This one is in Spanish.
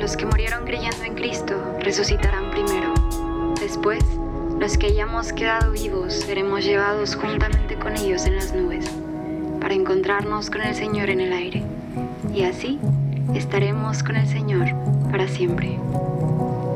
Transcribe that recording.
los que murieron creyendo en Cristo resucitarán primero. Después, los que hayamos quedado vivos seremos llevados juntamente con ellos en las nubes, para encontrarnos con el Señor en el aire. Y así estaremos con el Señor para siempre.